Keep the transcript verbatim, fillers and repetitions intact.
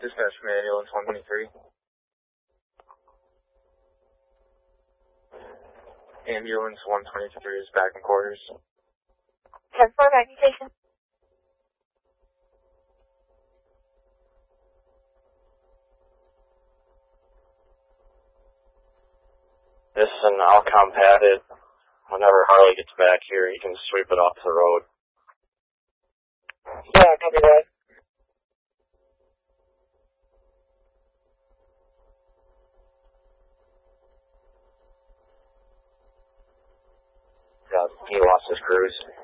Dispatch from ambulance one twenty-three. Ambulance one twenty-three is back in quarters. ten four, back to station. This is an Alcom padded. Whenever Harley gets back here, he can sweep it off the road. Yeah, copy that. Yeah, he lost his cruise.